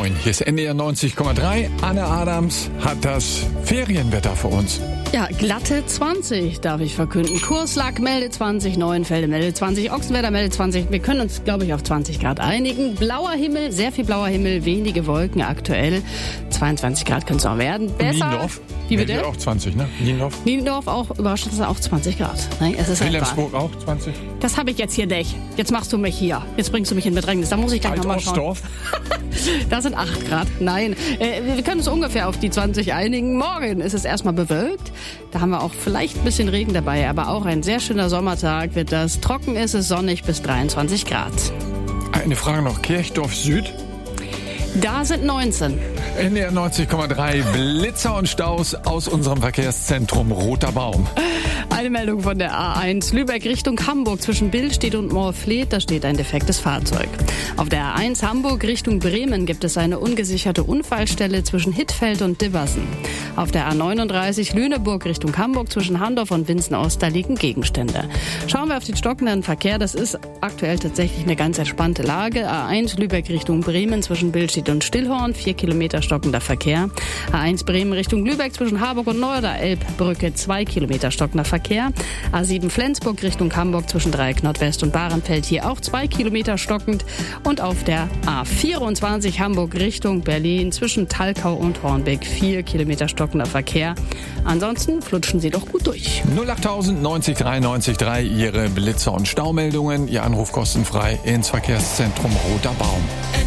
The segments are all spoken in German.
Moin, hier ist NDR 90,3. Anne Adams hat das Ferienwetter für uns. Ja, glatte 20 darf ich verkünden. Kurslack meldet 20, Neuenfelde meldet 20, Ochsenwerder meldet 20. Wir können uns, glaube ich, auf 20 Grad einigen. Blauer Himmel, sehr viel blauer Himmel, wenige Wolken aktuell. 22 Grad können es auch werden. Besser. Niendorf? Wie bitte? Auch 20, ne? Niendorf auch, überraschend ist auch 20 Grad. Nein, es ist Wilhelmsburg auch 20? Das habe ich jetzt hier nicht. Jetzt machst du mich hier. Jetzt bringst du mich in Bedrängnis. Da muss ich gleich nochmal schauen. Altostorf? Das sind 8 Grad. Nein, wir können uns ungefähr auf die 20 einigen. Morgen ist es erstmal bewölkt. Da haben wir auch vielleicht ein bisschen Regen dabei, aber auch ein sehr schöner Sommertag wird das. Trocken ist es, sonnig bis 23 Grad. Eine Frage noch. Kirchdorf Süd? Da sind 19. NDR 90,3. Blitzer und Staus aus unserem Verkehrszentrum Roter Baum. Eine Meldung von der A1 Lübeck Richtung Hamburg zwischen Billstedt und Moorfleet. Da steht ein defektes Fahrzeug. Auf der A1 Hamburg Richtung Bremen gibt es eine ungesicherte Unfallstelle zwischen Hittfeld und Diversen. Auf der A39 Lüneburg Richtung Hamburg zwischen Handorf und Winzenost, da liegen Gegenstände. Schauen wir auf den stockenden Verkehr. Das ist aktuell tatsächlich eine ganz entspannte Lage. A1 Lübeck Richtung Bremen zwischen Billstedt und Stillhorn, 4 Kilometer stockender Verkehr. A1 Bremen Richtung Lübeck zwischen Harburg und Norderelbbrücke, 2 Kilometer stockender Verkehr. A7 Flensburg Richtung Hamburg zwischen Dreieck Nordwest und Bahrenfeld, hier auch 2 Kilometer stockend. Und auf der A24 Hamburg Richtung Berlin zwischen Talkau und Hornbeck, 4 Kilometer stockender Verkehr. Ansonsten flutschen Sie doch gut durch. 08000 90 3 90 3, Ihre Blitzer- und Staumeldungen, Ihr Anruf kostenfrei ins Verkehrszentrum Roter Baum.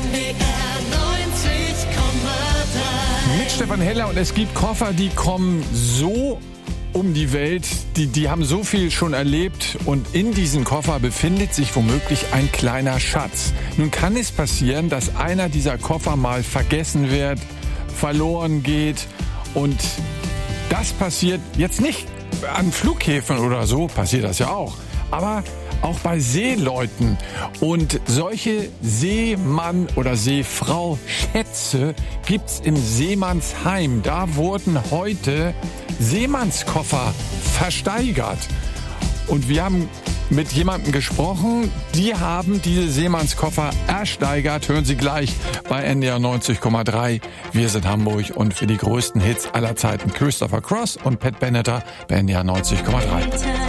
Mit Stefan Heller, und es gibt Koffer, die kommen so um die Welt, die haben so viel schon erlebt, und in diesem Koffer befindet sich womöglich ein kleiner Schatz. Nun kann es passieren, dass einer dieser Koffer mal vergessen wird, verloren geht, und das passiert jetzt nicht an Flughäfen oder so, passiert das ja auch, aber auch bei Seeleuten. Und solche Seemann- oder Seefrau-Schätze gibt's im Seemannsheim. Da wurden heute Seemannskoffer versteigert. Und wir haben mit jemandem gesprochen, die haben diese Seemannskoffer ersteigert. Hören Sie gleich bei NDR 90,3. Wir sind Hamburg, und für die größten Hits aller Zeiten Christopher Cross und Pat Benatar bei NDR 90,3.